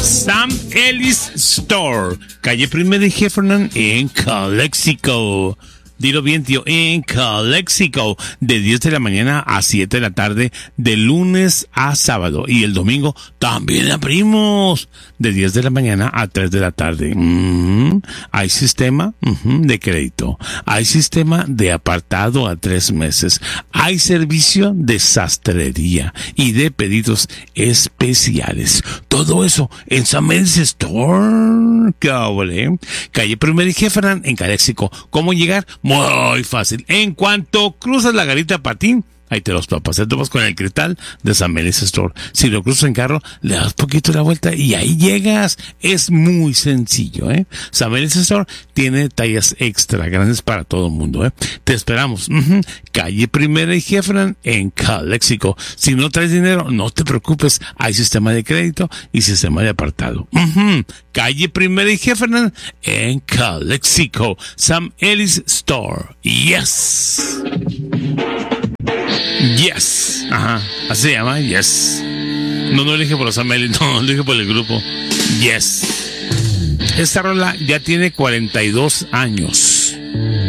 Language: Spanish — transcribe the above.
Sam Ellis Store, calle Primera y Heffernan en Calexico. Dilo bien, tío, en Calexico, de 10 de la mañana a 7 de la tarde, de lunes a sábado. Y el domingo también abrimos, de 10 de la mañana a 3 de la tarde. Hay sistema de crédito, hay sistema de apartado a 3 meses, hay servicio de sastrería y de pedidos especiales. Todo eso en Sam Ellis Store, calle Primera y Heffernan en Calexico. ¿Cómo llegar? Muy fácil. En cuanto cruzas la Garita Patín, ahí te los topas. Te topas con el cristal de Sam Ellis Store. Si lo cruzas en carro, le das poquito la vuelta y ahí llegas. Es muy sencillo, Sam Ellis Store tiene tallas extra grandes para todo el mundo, Te esperamos. Calle Primera y Heffernan en Calexico. Si no traes dinero, no te preocupes. Hay sistema de crédito y sistema de apartado. Calle Primera y Heffernan en Calexico. Sam Ellis Store. Yes. Yes. Ajá. Así se llama. Yes. No lo dije por los Sam Ellis, no, lo dije por el grupo. Yes. Esta rola ya tiene 42 años.